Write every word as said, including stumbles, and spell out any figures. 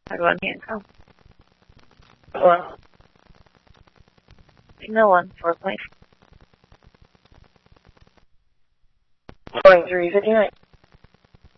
I'd one hand come. Well, Signal one, four point twenty-three fifty-nine.